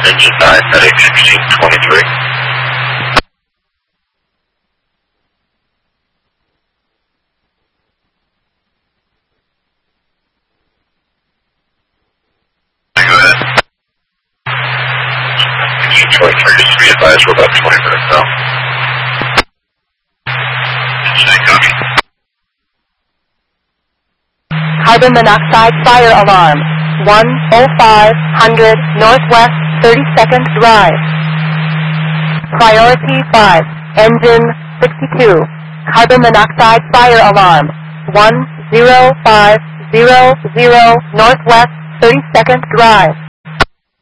Engine 5, FedEx 1623. Go ahead. 1623, just to be advised, we're about 20 minutes now. Engine 8, copy. Carbon monoxide fire alarm. 10500 Northwest 32nd Drive. Priority 5, engine 62. Carbon monoxide fire alarm. 10500 Northwest 32nd Drive.